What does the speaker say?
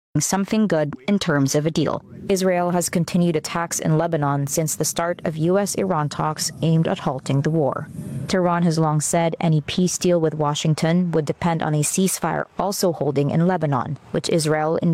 something good in terms of a deal. Israel has continued attacks in Lebanon since the start of U.S.-Iran talks aimed at halting the war. Tehran has long said any peace deal with Washington would depend on a ceasefire also holding in Lebanon, which Israel